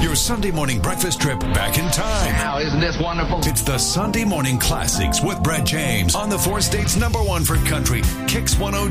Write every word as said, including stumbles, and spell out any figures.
Your Sunday morning breakfast trip back in time. Now, isn't this wonderful? It's the Sunday Morning Classics with Brett James on the four states number one for country, Kicks one oh two.